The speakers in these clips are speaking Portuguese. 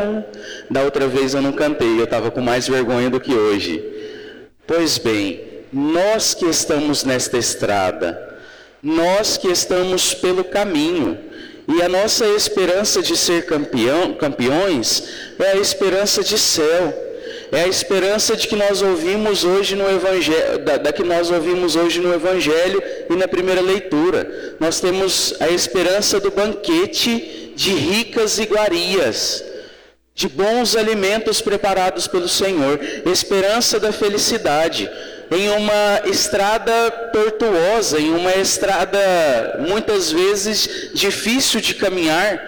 Da outra vez eu não cantei, eu estava com mais vergonha do que hoje. Pois bem, nós que estamos nesta estrada, nós que estamos pelo caminho, e a nossa esperança de ser campeões é a esperança de céu, é a esperança de que nós ouvimos hoje no Evangelho, da que nós ouvimos hoje no Evangelho e na primeira leitura. Nós temos a esperança do banquete de ricas iguarias, de bons alimentos preparados pelo Senhor, esperança da felicidade, em uma estrada tortuosa, em uma estrada muitas vezes difícil de caminhar,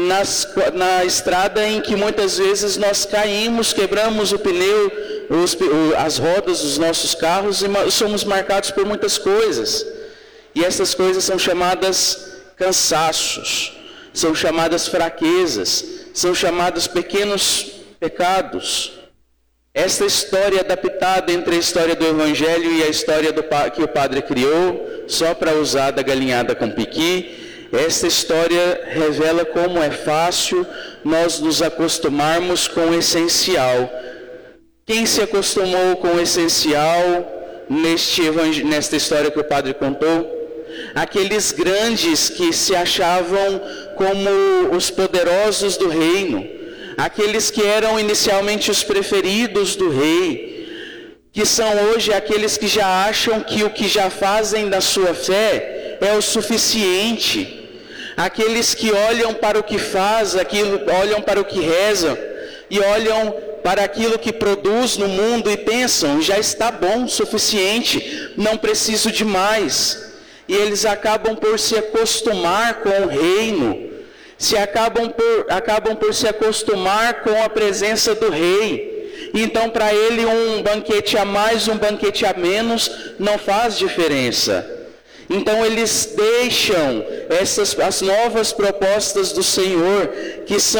na estrada em que muitas vezes nós caímos, quebramos o pneu, as rodas dos nossos carros e somos marcados por muitas coisas. E essas coisas são chamadas cansaços, são chamadas fraquezas, são chamados pequenos pecados. Esta história adaptada entre a história do Evangelho e a história que o padre criou, só para usar da galinhada com piqui, esta história revela como é fácil nós nos acostumarmos com o essencial. Quem se acostumou com o essencial nesta história que o padre contou? Aqueles grandes que se achavam como os poderosos do reino, aqueles que eram inicialmente os preferidos do rei, que são hoje aqueles que já acham que o que já fazem da sua fé é o suficiente, aqueles que olham para o que faz, olham para o que rezam, e olham para aquilo que produz no mundo e pensam, já está bom, suficiente, não preciso de mais. E eles acabam por se acostumar com o reino, acabam por se acostumar com a presença do rei. Então para ele um banquete a mais, um banquete a menos, não faz diferença. Então eles deixam as novas propostas do Senhor, que são